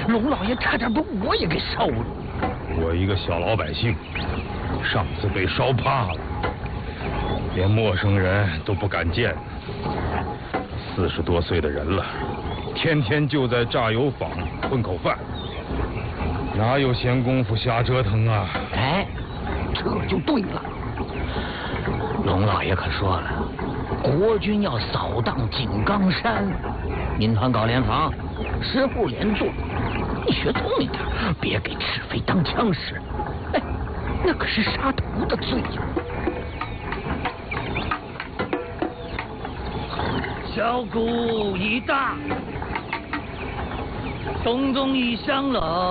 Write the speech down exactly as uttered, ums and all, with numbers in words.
龙老爷差点把我也给烧了。 我一个小老百姓，上次被烧怕了，连陌生人都不敢见。四十多岁的人了，天天就在榨油坊混口饭，哪有闲工夫瞎折腾啊？ 哎，这就对了。龙老爷可说了，国军要扫荡井冈山，民团搞联防，十户连坐。你学聪明点，别给赤飞当枪使。哎，那可是杀头的罪呀！ 小鼓已大，东中已响了。